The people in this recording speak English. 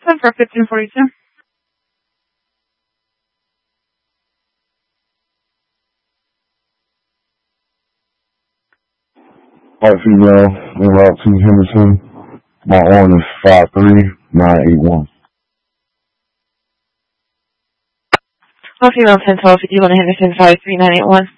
Henderson for 1542. White female, en route to Henderson. My on is 53981. White female 1012, 51 Henderson 53981.